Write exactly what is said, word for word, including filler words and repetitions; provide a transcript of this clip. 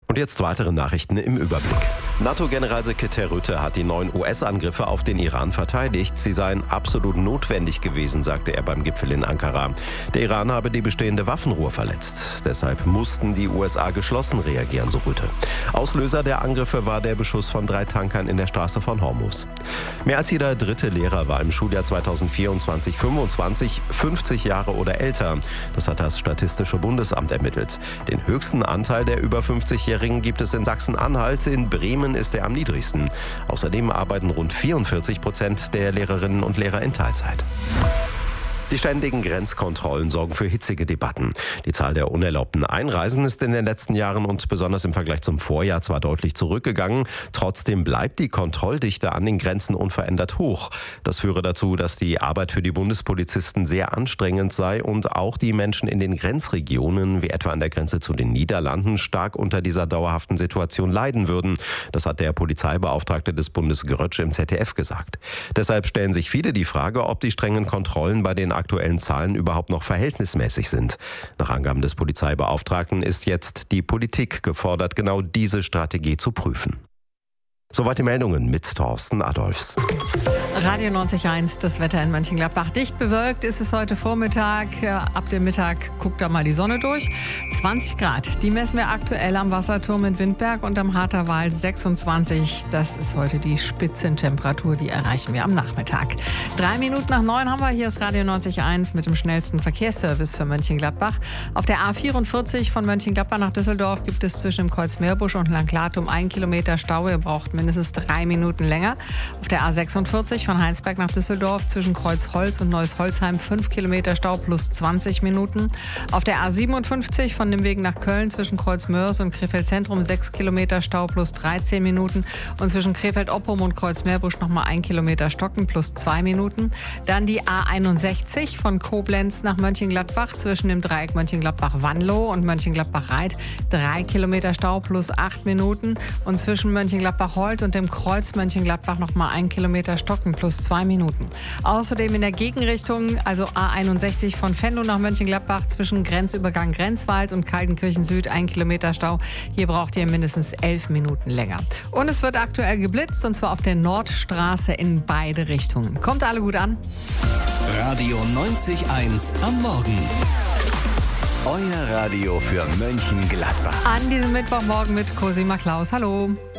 Und jetzt weitere Nachrichten im Überblick. NATO-Generalsekretär Rutte hat die neuen U S-Angriffe auf den Iran verteidigt. Sie seien absolut notwendig gewesen, sagte er beim Gipfel in Ankara. Der Iran habe die bestehende Waffenruhe verletzt. Deshalb mussten die U S A geschlossen reagieren, so Rutte. Auslöser der Angriffe war der Beschuss von drei Tankern in der Straße von Hormuz. Mehr als jeder dritte Lehrer war im Schuljahr zweitausendvierundzwanzig fünfundzwanzig fünfzig Jahre oder älter. Das hat das Statistische Bundesamt ermittelt. Den höchsten Anteil der über fünfzigjährigen gibt es in Sachsen-Anhalt. In Bremen ist er am niedrigsten. Außerdem arbeiten rund vierundvierzig Prozent der Lehrerinnen und Lehrer in Teilzeit. Die ständigen Grenzkontrollen sorgen für hitzige Debatten. Die Zahl der unerlaubten Einreisen ist in den letzten Jahren und besonders im Vergleich zum Vorjahr zwar deutlich zurückgegangen, trotzdem bleibt die Kontrolldichte an den Grenzen unverändert hoch. Das führe dazu, dass die Arbeit für die Bundespolizisten sehr anstrengend sei und auch die Menschen in den Grenzregionen, wie etwa an der Grenze zu den Niederlanden, stark unter dieser dauerhaften Situation leiden würden. Das hat der Polizeibeauftragte des Bundes Grötsch im Z D F gesagt. Deshalb stellen sich viele die Frage, ob die strengen Kontrollen bei den aktuellen Zahlen überhaupt noch verhältnismäßig sind. Nach Angaben des Polizeibeauftragten ist jetzt die Politik gefordert, genau diese Strategie zu prüfen. Soweit die Meldungen mit Thorsten Adolfs. Radio neunzig Komma eins, das Wetter in Mönchengladbach. Dicht bewölkt ist es heute Vormittag. Ab dem Mittag guckt da mal die Sonne durch. zwanzig Grad, die messen wir aktuell am Wasserturm in Windberg und am Harterwald sechsundzwanzig. Das ist heute die Spitzentemperatur, die erreichen wir am Nachmittag. Drei Minuten nach neun haben wir. Hier ist Radio neunzig Komma eins mit dem schnellsten Verkehrsservice für Mönchengladbach. Auf der A vierundvierzig von Mönchengladbach nach Düsseldorf gibt es zwischen dem Kreuz Meerbusch und Langlatum ein Kilometer Stau. Ihr braucht mindestens drei Minuten länger. Auf der A sechsundvierzig von Heinsberg nach Düsseldorf zwischen Kreuzholz und Neuss-Holzheim fünf Kilometer Stau plus zwanzig Minuten. Auf der A siebenundfünfzig von Nimwegen nach Köln zwischen Kreuzmörs und Krefeld Zentrum sechs Kilometer Stau plus dreizehn Minuten. Und zwischen Krefeld-Oppum und Kreuz-Meerbusch nochmal ein Kilometer Stocken plus zwei Minuten. Dann die A einundsechzig von Koblenz nach Mönchengladbach zwischen dem Dreieck Mönchengladbach-Wanlo und Mönchengladbach-Reit drei Kilometer Stau plus acht Minuten. Und zwischen Mönchengladbach-Holt und dem Kreuz Mönchengladbach noch mal ein Kilometer Stocken plus zwei Minuten. Außerdem in der Gegenrichtung, also A einundsechzig von Venlo nach Mönchengladbach zwischen Grenzübergang Grenzwald und Kaltenkirchen Süd ein Kilometer Stau. Hier braucht ihr mindestens elf Minuten länger. Und es wird aktuell geblitzt und zwar auf der Nordstraße in beide Richtungen. Kommt alle gut an. Radio neunzig Komma eins am Morgen. Euer Radio für Mönchengladbach. An diesem Mittwochmorgen mit Cosima Klaus. Hallo.